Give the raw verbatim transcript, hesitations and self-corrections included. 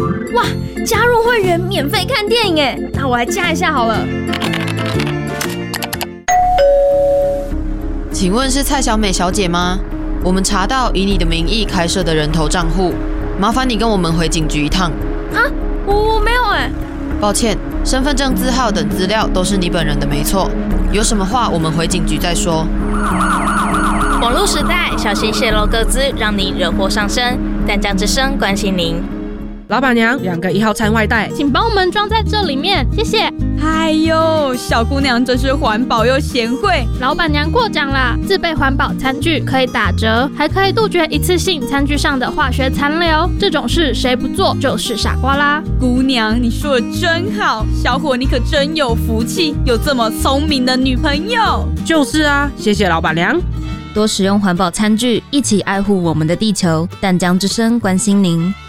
哇，加入会员免费看电影哎，那我来加一下好了。 请问是蔡小美小姐吗？我们查到以你的名义开设的人头账户，麻烦你跟我们回警局一趟。 啊，我我没有哎。 抱歉，身份证字号等资料都是你本人的没错，有什么话我们回警局再说。 网络时代，小心泄露个资，让你惹祸上身。淡江之声关心您。 老板娘，两个一号餐外带， 请帮我们装在这里面，谢谢。 哎呦，小姑娘真是环保又贤惠。 老板娘过奖啦，自备环保餐具可以打折，还可以杜绝一次性餐具上的化学残留。这种事谁不做就是傻瓜啦。 姑娘，你说的真好，小伙你可真有福气，有这么聪明的女朋友。 就是啊，谢谢老板娘。 多使用环保餐具，一起爱护我们的地球。淡江之声关心您。